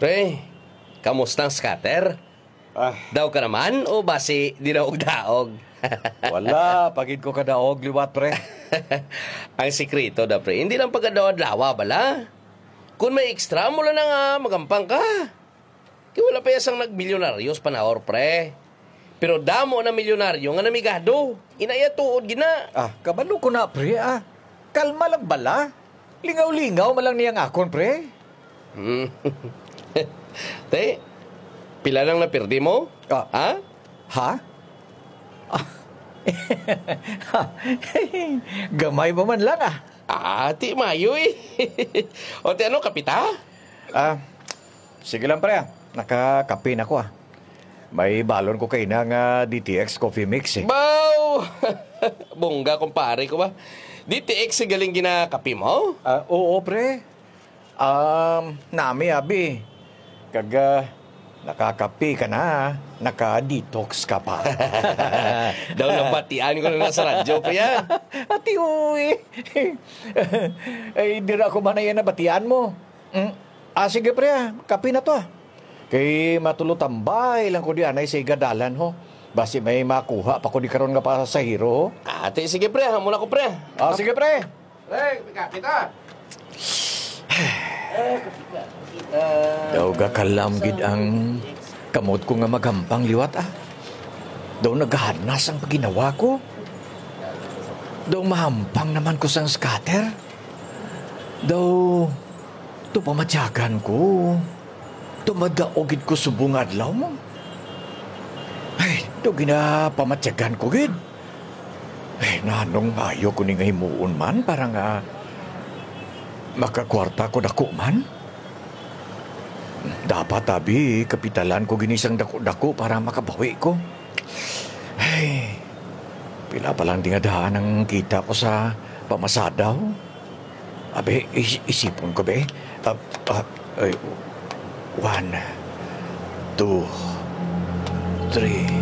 Pre, kamusta ang scatter? Ah, Daw ka naman o basi di na daog? wala. Pagid ko kadaog, liwat, pre. Ang sikreto da pre, hindi lang pagkadaod lawa bala. Kung may extra mo lang nga magampang ka. Kaya wala pa yasang nagmilyonaryos panahor pre. Pero damo na milyonaryo nga namigado. Inaya tuod gina. Ah, kabalo ko na, pre, ah. Kalma lang bala. Lingaw-lingaw malang niyang akon, pre. Te, pila lang na pirdi mo? Ah. Ha? Ha? Ah. Gamay mo man lang, ah. Ti mayo eh. O ti ano, kapita? Ah, sige lang, pre, ah. Nakakapin ako, ah. May balon ko kayo ng DTX coffee mix, eh. Bow! Bongga, kumpare ko ba? DTX si galing ginakapi mo? Ah, oo, pre. Nami, abi. Kaga, nakakapi ka na, naka-detox ka pa. Daw nabatian ko na nasa radyo pa yan. Ati, uwi. Ay, di na ako manayan na batian mo. Sige, pre, kapi na to, ah. Kay matulutambay lang ko di anay sa igadalan, ho. Basi may makuha pa ko di karon nga pa sa hero, ho. Ate, sige pre, hamon ako pre. Sige, pre. Hey, kapita. Daw gakalam gid ang kamot ko nga magampang liwat, ah. Daw naghanas ang paginawa ko. Daw mahampang naman ko sang scatter. Daw tupamatyagan ko. Tumadaogid ko subong adlaw mo. Ay, daw ginapamatyagan ko gid. Ay, nanong ayo ko ni nga himuon man para nga makakwarta ko dako man. Dapat abi kapitalan ko ginisang dako-dako para makabawi ko. Ay, pila pa lang dingadaan ang kita ko sa pamasadaw. Abi, isipon ko be. Ay, 1, 2, 3.